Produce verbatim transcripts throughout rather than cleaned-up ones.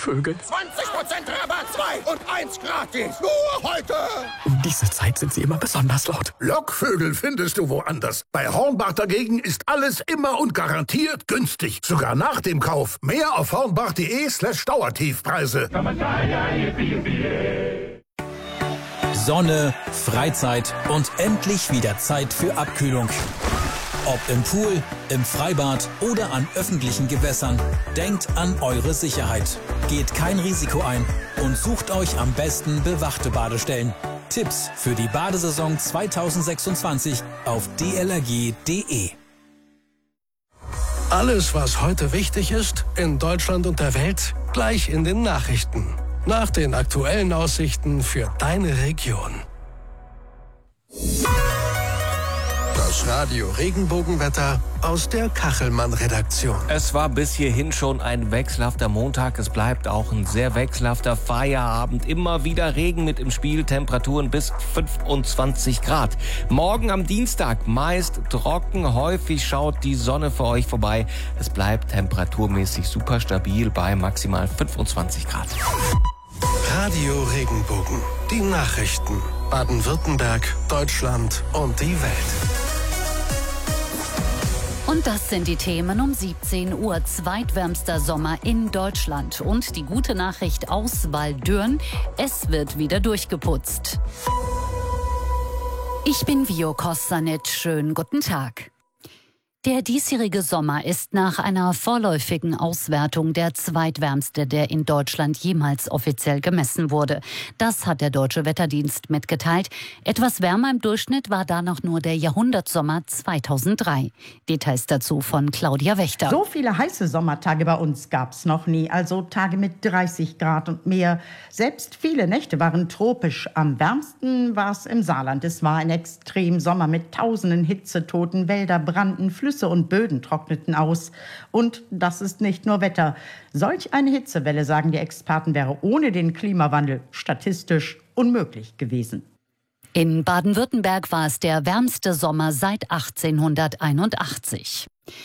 Lockvögel. zwanzig Prozent Rabatt, zwei und eins gratis. Nur heute. Um diese Zeit sind sie immer besonders laut. Lockvögel findest du woanders. Bei Hornbach dagegen ist alles immer und garantiert günstig. Sogar nach dem Kauf. Mehr auf hornbach.de slash Dauertiefpreise. Sonne, Freizeit und endlich wieder Zeit für Abkühlung. Ob im Pool, im Freibad oder an öffentlichen Gewässern, denkt an eure Sicherheit. Geht kein Risiko ein und sucht euch am besten bewachte Badestellen. Tipps für die Badesaison zweitausendsechsundzwanzig auf d l r g punkt d e. Alles, was heute wichtig ist, in Deutschland und der Welt, gleich in den Nachrichten. Nach den aktuellen Aussichten für deine Region. Das Radio Regenbogenwetter aus der Kachelmann-Redaktion. Es war bis hierhin schon ein wechselhafter Montag. Es bleibt auch ein sehr wechselhafter Feierabend. Immer wieder Regen mit im Spiel, Temperaturen bis fünfundzwanzig Grad. Morgen am Dienstag meist trocken, häufig schaut die Sonne für euch vorbei. Es bleibt temperaturmäßig super stabil bei maximal fünfundzwanzig Grad. Radio Regenbogen, die Nachrichten. Baden-Württemberg, Deutschland und die Welt. Und das sind die Themen um siebzehn Uhr. Zweitwärmster Sommer in Deutschland. Und die gute Nachricht aus Waldürn: Es wird wieder durchgeputzt. Ich bin Vio Kossanit. Schönen guten Tag. Der diesjährige Sommer ist nach einer vorläufigen Auswertung der zweitwärmste, der in Deutschland jemals offiziell gemessen wurde. Das hat der Deutsche Wetterdienst mitgeteilt. Etwas wärmer im Durchschnitt war da noch nur der Jahrhundertsommer zweitausenddrei. Details dazu von Claudia Wächter. So viele heiße Sommertage bei uns gab es noch nie. Also Tage mit dreißig Grad und mehr. Selbst viele Nächte waren tropisch. Am wärmsten war es im Saarland. Es war ein Extremsommer mit tausenden Hitzetoten. Wälder brannten, Flüsse und Böden trockneten aus. Und das ist nicht nur Wetter. Solch eine Hitzewelle, sagen die Experten, wäre ohne den Klimawandel statistisch unmöglich gewesen. In Baden-Württemberg war es der wärmste Sommer seit achtzehnhunderteinundachtzig.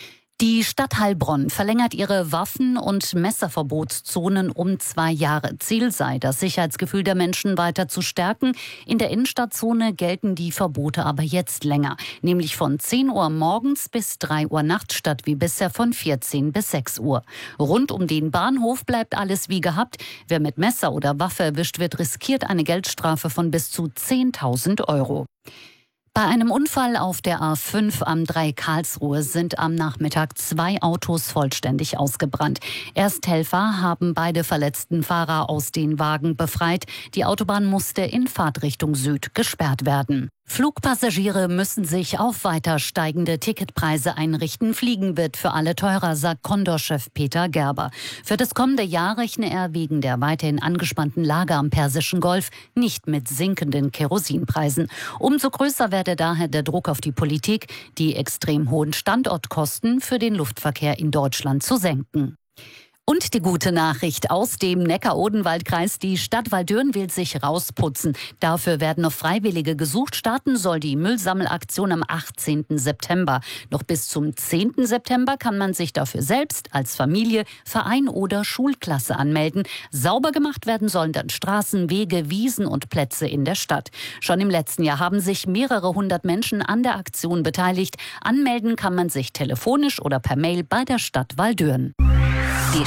Die Stadt Heilbronn verlängert ihre Waffen- und Messerverbotszonen um zwei Jahre. Ziel sei, das Sicherheitsgefühl der Menschen weiter zu stärken. In der Innenstadtzone gelten die Verbote aber jetzt länger, nämlich von zehn Uhr morgens bis drei Uhr nachts statt wie bisher von vierzehn bis sechs Uhr. Rund um den Bahnhof bleibt alles wie gehabt. Wer mit Messer oder Waffe erwischt wird, riskiert eine Geldstrafe von bis zu zehntausend Euro. Bei einem Unfall auf der A fünf am Dreieck Karlsruhe sind am Nachmittag zwei Autos vollständig ausgebrannt. Ersthelfer haben beide verletzten Fahrer aus den Wagen befreit. Die Autobahn musste in Fahrtrichtung Süd gesperrt werden. Flugpassagiere müssen sich auf weiter steigende Ticketpreise einrichten. Fliegen wird für alle teurer, sagt Condor-Chef Peter Gerber. Für das kommende Jahr rechne er wegen der weiterhin angespannten Lage am Persischen Golf nicht mit sinkenden Kerosinpreisen. Umso größer werde daher der Druck auf die Politik, die extrem hohen Standortkosten für den Luftverkehr in Deutschland zu senken. Und die gute Nachricht aus dem Neckar-Odenwald-Kreis: Die Stadt Waldürn will sich rausputzen. Dafür werden noch Freiwillige gesucht. Starten soll die Müllsammelaktion am achtzehnten September. Noch bis zum zehnten September kann man sich dafür selbst als Familie, Verein oder Schulklasse anmelden. Sauber gemacht werden sollen dann Straßen, Wege, Wiesen und Plätze in der Stadt. Schon im letzten Jahr haben sich mehrere hundert Menschen an der Aktion beteiligt. Anmelden kann man sich telefonisch oder per Mail bei der Stadt Waldürn. Die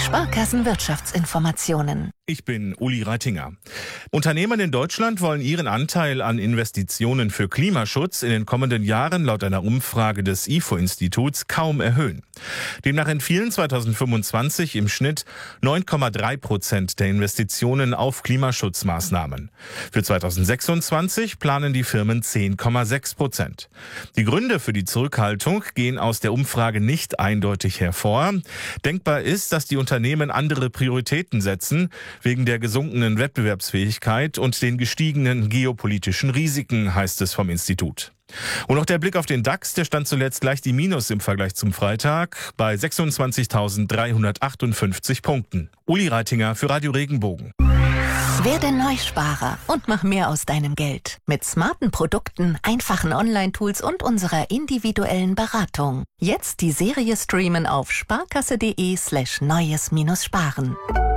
Sparkassenwirtschaftsinformationen. Ich bin Uli Reitinger. Unternehmen in Deutschland wollen ihren Anteil an Investitionen für Klimaschutz in den kommenden Jahren laut einer Umfrage des I F O-Instituts kaum erhöhen. Demnach entfielen zweitausendfünfundzwanzig im Schnitt neun Komma drei Prozent der Investitionen auf Klimaschutzmaßnahmen. Für zweitausendsechsundzwanzig planen die Firmen zehn Komma sechs Prozent. Die Gründe für die Zurückhaltung gehen aus der Umfrage nicht eindeutig hervor. Denkbar ist, dass die Unternehmen andere Prioritäten setzen, wegen der gesunkenen Wettbewerbsfähigkeit und den gestiegenen geopolitischen Risiken, heißt es vom Institut. Und noch der Blick auf den DAX, der stand zuletzt leicht im Minus im Vergleich zum Freitag bei sechsundzwanzigtausenddreihundertachtundfünfzig Punkten. Uli Reitinger für Radio Regenbogen. Werde Neusparer und mach mehr aus deinem Geld. Mit smarten Produkten, einfachen Online-Tools und unserer individuellen Beratung. Jetzt die Serie streamen auf sparkasse.de slash neues minus sparen.